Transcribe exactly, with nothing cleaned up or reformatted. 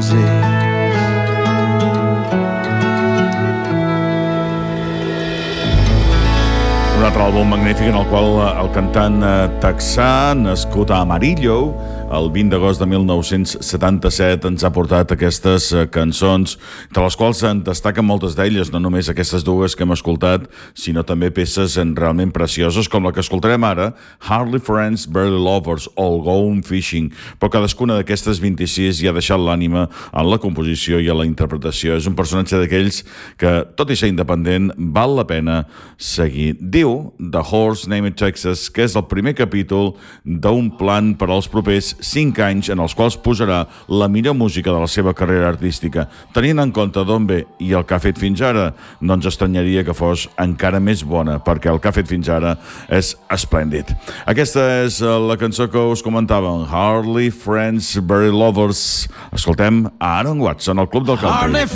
music. Un altre àlbum magnífic en el qual el cantant texà, nascut a Amarillo, el vint d'agost de mil nou-cents setanta-set, ens ha portat aquestes cançons, de les quals en destaquen moltes d'elles, no només aquestes dues que hem escoltat, sinó també peces realment precioses, com la que escoltarem ara, Hardly Friends, Barely Lovers, All Gone Fishing, però cadascuna d'aquestes vint-i-sis hi ha deixat l'ànima en la composició i en la interpretació. És un personatge d'aquells que, tot i ser independent, val la pena seguir. Diu, The Horse Named Texas, que és el primer capítol d'un plan per als propers cinc anys en els quals posarà la millor música de la seva carrera artística. Tenint en compte d'on ve i el que ha fet fins ara, no ens estranyaria que fos encara més bona, perquè el que ha fet fins ara és esplèndid. Aquesta és la cançó que us comentàvem, Hardly Friends, Barely Lovers. Escoltem a Aaron Watson, al Club del Country.